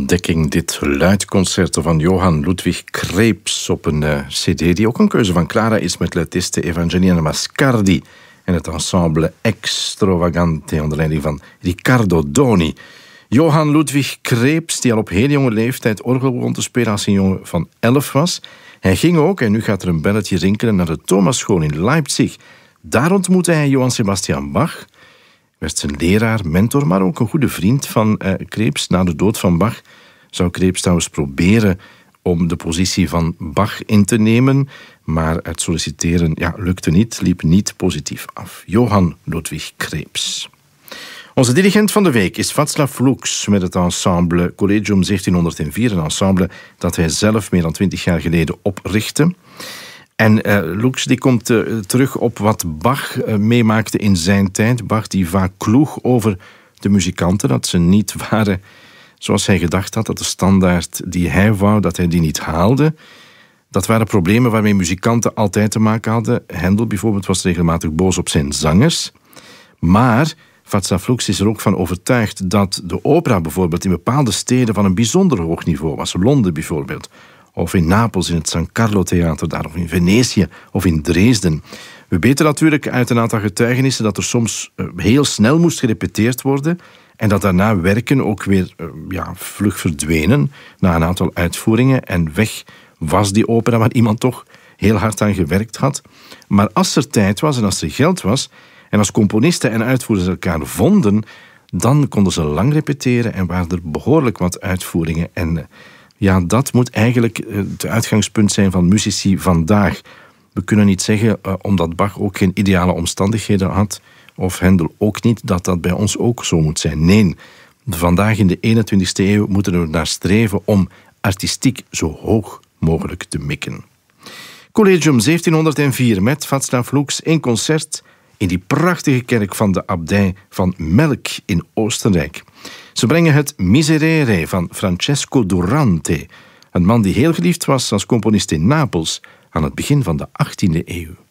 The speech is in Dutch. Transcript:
ontdekking, dit luidconcerto van Johann Ludwig Krebs op een cd die ook een keuze van Clara is met luitiste Evangelina Mascardi en het ensemble Extravagante onder leiding van Riccardo Doni. Johann Ludwig Krebs, die al op heel jonge leeftijd orgel begon te spelen als een jongen van 11 was. Hij ging ook, en nu gaat er een belletje rinkelen, naar de Thomasschool in Leipzig. Daar ontmoette hij Johann Sebastian Bach, werd zijn leraar, mentor, maar ook een goede vriend van Krebs. Na de dood van Bach zou Krebs trouwens proberen om de positie van Bach in te nemen, maar het solliciteren lukte niet, liep niet positief af. Johann Ludwig Krebs. Onze dirigent van de week is Václav Lux met het ensemble Collegium 1704, een ensemble dat hij zelf meer dan 20 jaar geleden oprichtte. En Lux die komt terug op wat Bach meemaakte in zijn tijd. Bach die vaak kloeg over de muzikanten, dat ze niet waren zoals hij gedacht had, dat de standaard die hij wou, dat hij die niet haalde. Dat waren problemen waarmee muzikanten altijd te maken hadden. Händel bijvoorbeeld was regelmatig boos op zijn zangers. Maar Václav Lux is er ook van overtuigd dat de opera bijvoorbeeld in bepaalde steden van een bijzonder hoog niveau was. Londen bijvoorbeeld. Of in Napels, in het San Carlo Theater daar, of in Venetië, of in Dresden. We weten natuurlijk uit een aantal getuigenissen dat er soms heel snel moest gerepeteerd worden en dat daarna werken ook weer vlug verdwenen na een aantal uitvoeringen en weg was die opera waar iemand toch heel hard aan gewerkt had. Maar als er tijd was en als er geld was en als componisten en uitvoerders elkaar vonden, dan konden ze lang repeteren en waren er behoorlijk wat uitvoeringen. En dat moet eigenlijk het uitgangspunt zijn van muzici vandaag. We kunnen niet zeggen, omdat Bach ook geen ideale omstandigheden had, of Händel ook niet, dat dat bij ons ook zo moet zijn. Nee, vandaag in de 21e eeuw moeten we naar streven om artistiek zo hoog mogelijk te mikken. Collegium 1704 met Václav Lux in concert in die prachtige kerk van de abdij van Melk in Oostenrijk. Ze brengen het Miserere van Francesco Durante, een man die heel geliefd was als componist in Napels aan het begin van de 18e eeuw.